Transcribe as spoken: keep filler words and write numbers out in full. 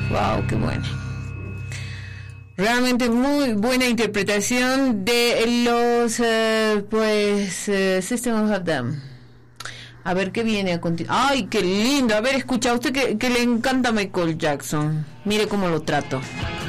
Wow, qué bueno. Realmente muy buena interpretación de los uh, pues uh, System of a Down. A ver qué viene a continuación. Ay, qué lindo. A ver, escucha, a usted que, que le encanta Michael Jackson. Mire cómo lo trato.